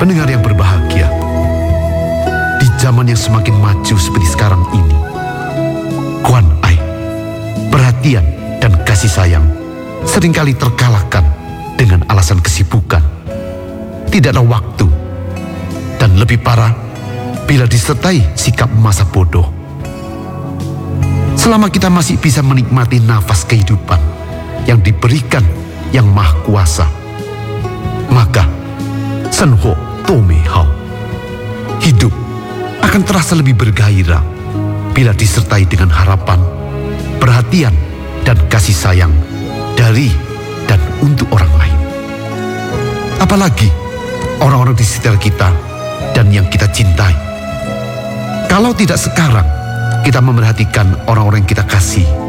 Pendengar yang berbahagia, di zaman yang semakin maju seperti sekarang ini, Kwan Ai, perhatian dan kasih sayang seringkali terkalahkan dengan alasan kesibukan, tidak ada waktu, dan lebih parah bila disertai sikap masa bodoh. Selama kita masih bisa menikmati nafas kehidupan yang diberikan Yang Maha Kuasa, maka Senho Tome Hao, hidup akan terasa lebih bergairah bila disertai dengan harapan, perhatian, dan kasih sayang dari dan untuk orang lain. Apalagi orang-orang di sekitar kita dan yang kita cintai. Kalau tidak sekarang kita memerhatikan orang-orang yang kita kasih,